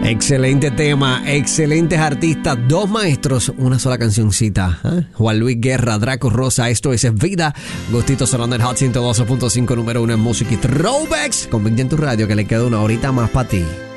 Excelente tema, excelentes artistas, dos maestros, una sola cancioncita. Juan Luis Guerra, Draco Rosa, esto es Vida. Gustito sonando el Hot 112.5, número 1 en música y throwbacks. Con Big en tu radio, que le queda una horita más para ti.